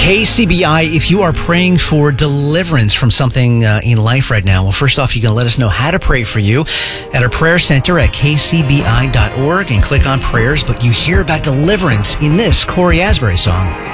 KCBI, if you are praying for deliverance from something in life right now, well, first off, you can let us know how to pray for you at our prayer center at kcbi.org and click on prayers. But you hear about deliverance in this Corey Asbury song.